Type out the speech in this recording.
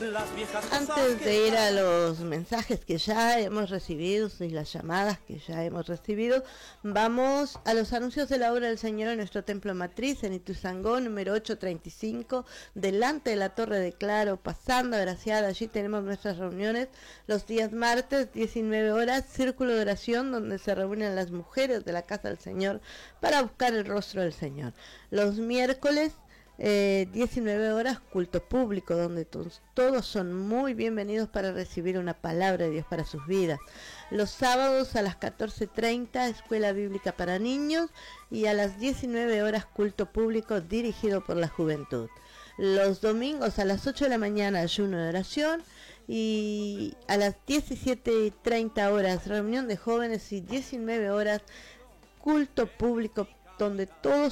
Antes de ir a los mensajes que ya hemos recibido y las llamadas que ya hemos recibido, vamos a los anuncios de la obra del Señor en nuestro templo matriz en Ituzaingó, número 835, delante de la Torre de Claro, pasando a Graciada. Allí tenemos nuestras reuniones los días martes, 19 horas, círculo de oración donde se reúnen las mujeres de la casa del Señor para buscar el rostro del Señor. Los miércoles 19 horas, culto público, donde todos son muy bienvenidos para recibir una palabra de Dios para sus vidas. Los sábados a las 14:30, escuela bíblica para niños, y a las 19 horas, culto público dirigido por la juventud. Los domingos a las 8 de la mañana, ayuno de oración, y a las 17:30 horas, reunión de jóvenes, y 19 horas, culto público, donde todos